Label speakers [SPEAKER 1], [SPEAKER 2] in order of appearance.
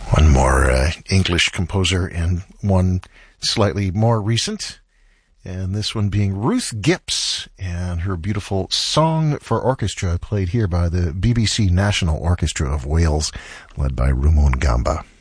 [SPEAKER 1] One more English composer and one slightly more recent. And this one being Ruth Gipps and her beautiful Song for Orchestra, played here by the BBC National Orchestra of Wales, led by Rumon Gamba.